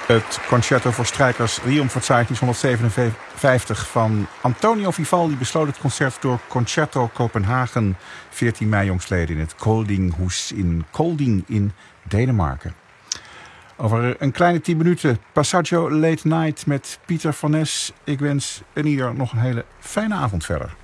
Het concerto voor strijkers Riomfortsaitis 157 van Antonio Vivaldi besloot het concert door Concerto Kopenhagen 14 mei jongstleden in het Koldinghuis in Kolding in Denemarken. Over een kleine 10 minuten Passaggio Late Night met Pieter van Nes. Ik wens een ieder nog een hele fijne avond verder.